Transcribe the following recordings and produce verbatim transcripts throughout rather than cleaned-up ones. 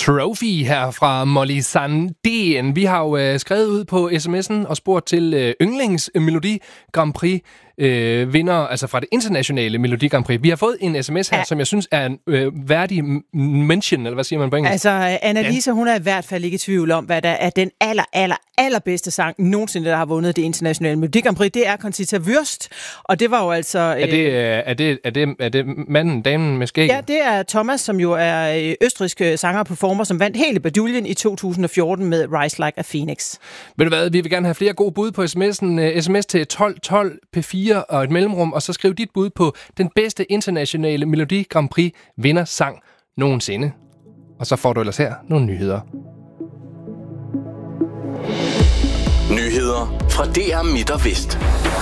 Trophy her fra Molly Sandén. Vi har jo øh, skrevet ud på sms'en og spurgt til øh, yndlings Melodi Grand Prix øh, vinder, altså fra det internationale Melodi Grand Prix. Vi har fået en sms her, ja. som jeg synes er en øh, værdig mention, eller hvad siger man på engelsk? Altså, Annalisa, hun er i hvert fald ikke i tvivl om, hvad der er den aller, aller, allerbedste sang nogensinde, der har vundet det internationale Melodi Grand Prix. Det er Conchita Wurst, og det var jo altså... Øh... Er, det, øh, er, det, er, det, er det manden, damen med skæg? Ja, det er Thomas, som jo er østrigsk sanger og performer, som vandt hele baduljen i to tusind og fjorten med Rise Like a Phoenix. Ved du hvad, vi vil gerne have flere gode bud på sms'en. Sms til tolv tolv P fire og et mellemrum, og så skriv dit bud på den bedste internationale Melodi Grand Prix vinder sang nogensinde. Og så får du ellers her nogle nyheder. Nyheder fra D R Midt og Vest.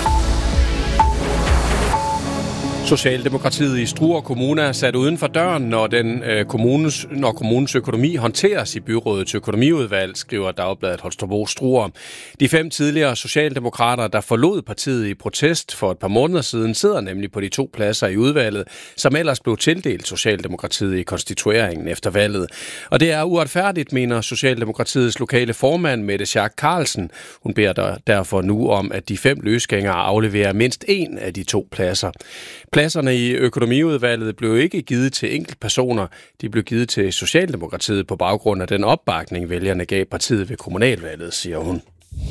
Socialdemokratiet i Struer Kommune er sat uden for døren, når, den, øh, kommunes, når kommunens økonomi håndteres i byrådets økonomiudvalg, skriver Dagbladet Holstebro Struer. De fem tidligere socialdemokrater, der forlod partiet i protest for et par måneder siden, sidder nemlig på de to pladser i udvalget, som ellers blev tildelt Socialdemokratiet i konstitueringen efter valget. Og det er uretfærdigt, mener Socialdemokratiets lokale formand Mette Schack Carlsen. Hun beder der derfor nu om, at de fem løsgængere afleverer mindst en af de to pladser. Pladserne i økonomiudvalget blev ikke givet til enkeltpersoner. De blev givet til Socialdemokratiet på baggrund af den opbakning, vælgerne gav partiet ved kommunalvalget, siger hun.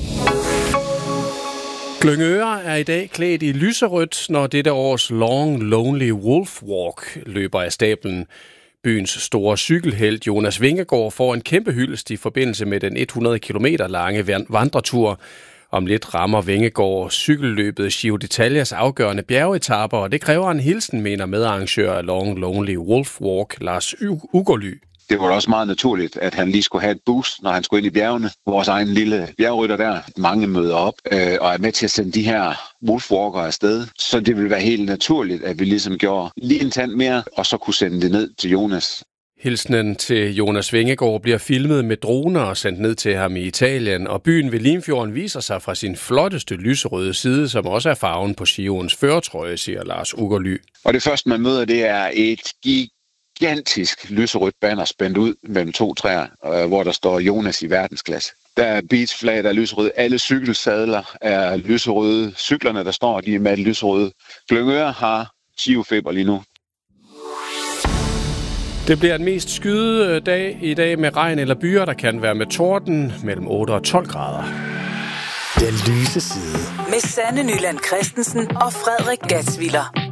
Glyngøre er i dag klædt i lyserødt, når dette års Long Lonely Wolf Walk løber af stablen. Byens store cykelhelt Jonas Vingegaard får en kæmpe hyldest i forbindelse med den hundrede kilometer lange vandretur. Om lidt rammer Vingegaard cykelløbet Giro d'Italias afgørende bjergetapper, og det kræver en hilsen, mener medarrangør af Long Lonely Wolf Walk, Lars Ugerly. Det var også meget naturligt, at han lige skulle have et boost, når han skulle ind i bjergene. Vores egen lille bjergrytter der, mange møder op øh, og er med til at sende de her wolfwalkere afsted. Så det ville være helt naturligt, at vi ligesom gjorde lige en tand mere, og så kunne sende det ned til Jonas. Hilsenen til Jonas Vingegaard bliver filmet med droner og sendt ned til ham i Italien, og byen ved Limfjorden viser sig fra sin flotteste lyserøde side, som også er farven på Giroens førertrøje, siger Lars Ugerly. Og det første, man møder, det er et gigantisk lyserødt banner spændt ud mellem to træer, hvor der står Jonas i verdensklasse. Der er beachflag, der er lyserøde. Alle cykelsadler er lyserøde. Cyklerne, der står, de er med lyserøde. Glyngøre har Giro-feber lige nu. Det bliver en mest skyde dag i dag med regn eller byer, der kan være med torden mellem otte og tolv grader. Den lyse side. Med Sanne Nyland Christensen og Frederik Gatsviller.